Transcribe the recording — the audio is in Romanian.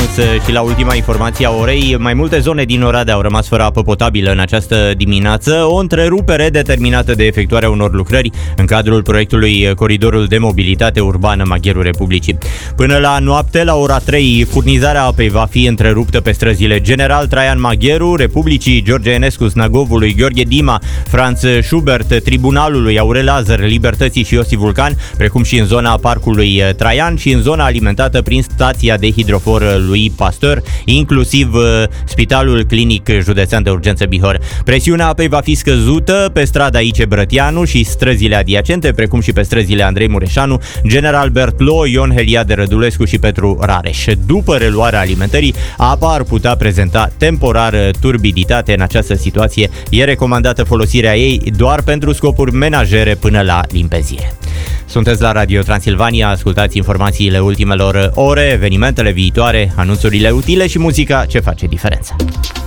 și la ultima informație a orei, mai multe zone din Oradea au rămas fără apă potabilă în această dimineață, o întrerupere determinată de efectuarea unor lucrări în cadrul proiectului Coridorul de Mobilitate Urbană Magherul Republicii. Până la noapte, la ora 3, furnizarea apei va fi întreruptă pe străzile General Traian Magheru, Republicii, George Enescu, Snagovului, Gheorghe Dima, Franz Schubert, Tribunalului, Aurel Lazar, Libertății și Iosif Vulcan, precum și în zona Parcului Traian și în zona alimentată prin stația de hidrofor lui Pasteur, inclusiv Spitalul Clinic Județean de Urgență Bihor. Presiunea apei va fi scăzută pe strada Ice Brătianu și străzile adiacente, precum și pe străzile Andrei Mureșanu, General Bertlo, Ion Heliade Rădulescu și Petru Rareș. După reluarea alimentării, apa ar putea prezenta temporar turbiditate. În această situație e recomandată folosirea ei doar pentru scopuri menajere până la limpezire. Sunteți la Radio Transilvania, ascultați informațiile ultimelor ore, evenimentele viitoare, anunțurile utile și muzica ce face diferența.